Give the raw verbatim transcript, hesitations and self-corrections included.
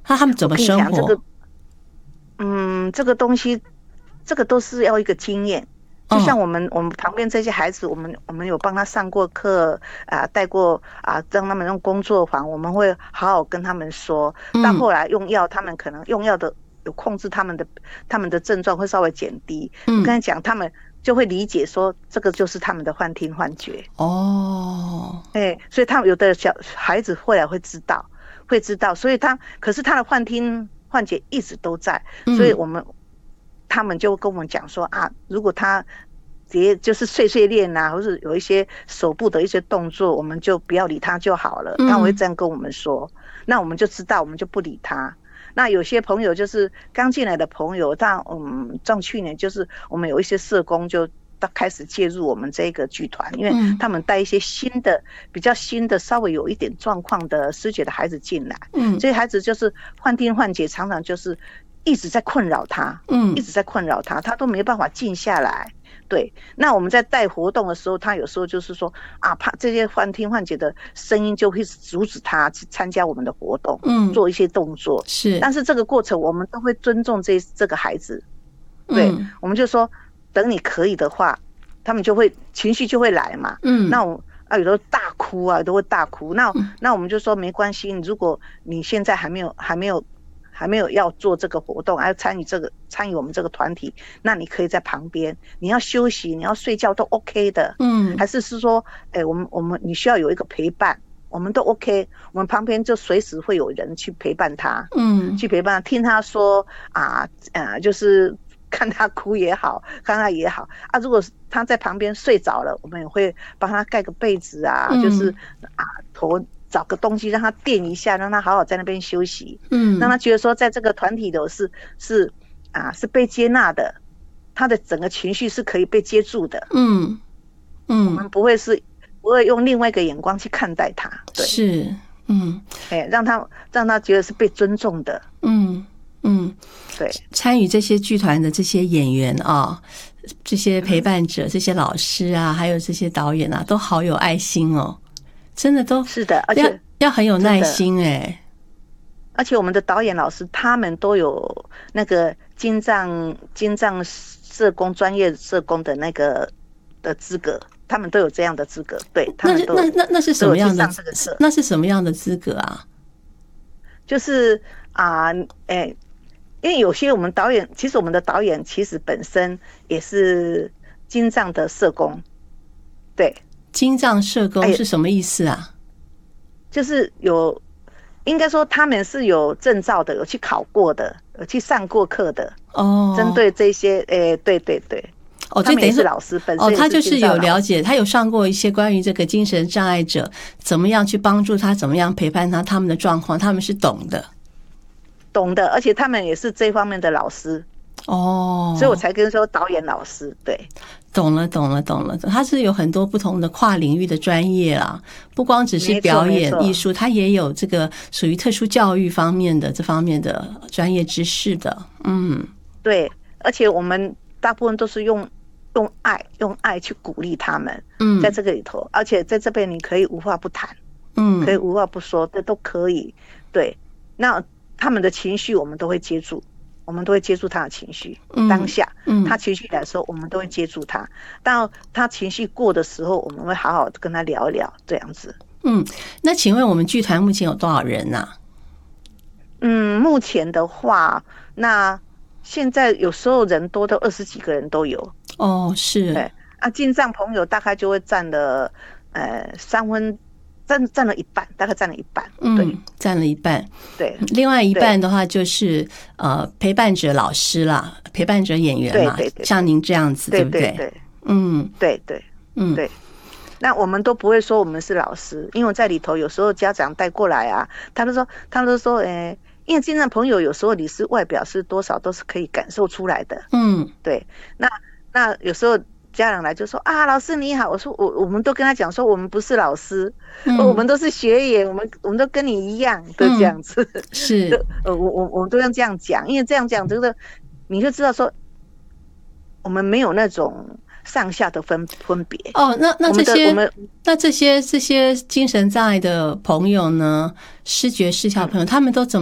他他们怎么生活？ 这个，嗯，这个东西，这个都是要一个经验。就像我们、哦、我们旁边这些孩子，我们我们有帮他上过课啊，带过啊，让他们用工作坊，我们会好好跟他们说。到后来用药，他们可能用药的有控制他们的他们的症状会稍微减低。嗯、我跟他讲，他们就会理解说，这个就是他们的幻听幻觉。哦，哎、欸，所以他们有的小孩子后来会知道，会知道，所以他可是他的幻听幻觉一直都在，所以我们。嗯他们就跟我们讲说啊，如果他也就是碎碎念啊，或是有一些手部的一些动作，我们就不要理他就好了。他会这样跟我们说，嗯、那我们就知道，我们就不理他。那有些朋友就是刚进来的朋友，但嗯，像去年就是我们有一些社工就开始介入我们这个剧团，因为他们带一些新的、比较新的、稍微有一点状况的失觉的孩子进来，嗯，这些孩子就是幻听幻觉，常常就是一直在困扰他，嗯，一直在困扰他，他都没办法静下来。对，那我们在带活动的时候，他有时候就是说啊，怕这些幻听幻觉的声音就会阻止他去参加我们的活动，嗯，做一些动作。是，但是这个过程我们都会尊重这这个孩子，对，嗯、我们就说等你可以的话，他们就会情绪就会来嘛，嗯，那我啊有的大哭啊，都会大哭，那、嗯、那我们就说没关系，如果你现在还没有还没有。还没有要做这个活动，还要参与这个参与我们这个团体，那你可以在旁边，你要休息，你要睡觉都 OK 的，嗯，还是是说，哎、欸，我们我们你需要有一个陪伴，我们都 OK， 我们旁边就随时会有人去陪伴他，嗯，去陪伴他，听他说啊，呃，就是看他哭也好，看他也好啊，如果他在旁边睡着了，我们也会帮他盖个被子啊，嗯、就是啊头。找个东西让他垫一下，让他好好在那边休息，嗯，让他觉得说在这个团体的是是啊是被接纳的，他的整个情绪是可以被接住的，嗯嗯，我们不会是不会用另外一个眼光去看待他，对，是，嗯，哎、欸，让他让他觉得是被尊重的，嗯嗯，对，参与这些剧团的这些演员啊，这些陪伴者、嗯、这些老师啊，还有这些导演啊，都好有爱心哦。真的都是的，而且要很有耐心哎、欸。 而且我们的导演老师他们都有那个精障精障社工专业社工的那个的资格，他们都有这样的资格。对，他们都那那那是什么样的？那是什么样的资格啊？ 就是啊，哎、欸，因为有些我们导演，其实我们的导演其实本身也是精障的社工，对。 精障社工是什么意思啊？ 哎、就是有，应该说他们是有证照的，有去考过的，有去上过课的。哦，针对这些，诶、欸，对对对。 哦，就等于是老师本身哦，他就是有了解，他有上过一些关于这个精神障碍者怎么样去帮助他，怎么样陪伴他，他们的状况，他们是懂的， 懂的，而且他们也是这方面的老师。哦，所以我才跟说导演老师，对。 懂了，懂了，懂了。他是有很多不同的跨领域的专业啦，不光只是表演艺术，他也有这个属于特殊教育方面的这方面的专业知识的。嗯， 对，而且我们大部分都是用用爱，用爱去鼓励他们。嗯，在这个里头，而且在这边你可以无话不谈，嗯，可以无话不说，这都可以。对，那他们的情绪我们都会接住。我们都会接住他的情绪，嗯、当下，嗯、他情绪来的时候，我们都会接住他。到他情绪过的时候，我们会好好的跟他聊一聊，这样子。 嗯，那请问我们剧团目前有多少人啊？ 嗯，目前的话，那现在有时候人多到二十几个人都有。 哦，是。 对啊，进藏朋友大概就会占了呃三分。占占了一半，大概占了一半，对， 嗯，占了一半， 对。 另外一半的话就是呃陪伴者老师啦，陪伴者演员嘛， 对对对， 像您这样子， 对不对？ 对对， 嗯， 对对，嗯对。那我们都不会说我们是老师，因为在里头有时候家长带过来啊，他都说，他都说，哎、欸，因为精神朋友有时候你是外表是多少都是可以感受出来的，嗯，对。那那有时候。家长来就说啊，老师你好，我说我我们都跟他讲说，我们不是老师，嗯、我们都是学员，我们我们都跟你一样，都这样子， 嗯、是， 呃，我我我们都要这样讲，因为这样讲这个，你就知道说，我们没有那种上下的分分别。 哦，那那这些，那这些这些精神障碍的朋友呢，视觉失调朋友，他们都怎么？